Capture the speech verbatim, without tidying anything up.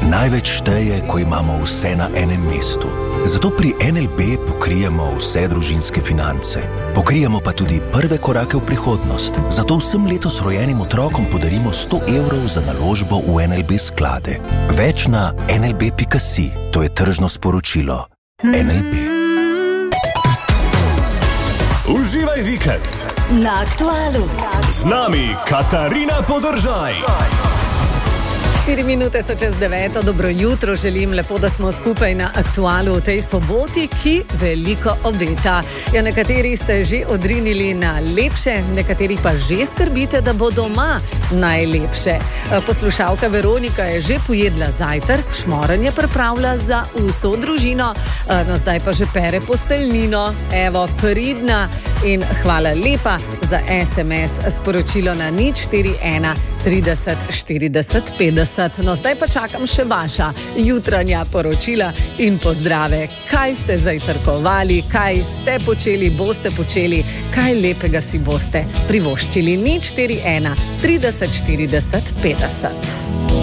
Največ šteje, ko imamo vse na enem mestu. Zato pri N L B pokrijemo vse družinske finance. Pokrijemo pa tudi prve korake v prihodnost. Zato vsem letos rojenim otrokom podarimo sto evrov za naložbo v N L B sklade. Več na en el be pika si. To je tržno sporočilo. N L B. Uživaj vikend na Aktualu. Z nami Katarina Podržaj. Štiri minute so čez deveto, dobro jutro želim, lepo, da smo skupaj na Aktualu v tej soboti, ki veliko obeta. Ja, nekateri ste že odrinili na lepše, nekateri pa že skrbite, da bo doma najlepše. Poslušalka Veronika je že pojedla zajtrk, šmoranje pripravlja za vso družino, no zdaj pa že pere posteljnino, evo, pridna in hvala lepa za es em es sporočilo na nič štiri ena trideset štirideset petdeset. No, zdaj pa čakam še vaša jutranja poročila in pozdrave. Kaj ste zajtrkovali, kaj ste počeli, boste počeli, kaj lepega si boste privoščili. nič štiri ena trideset štirideset petdeset.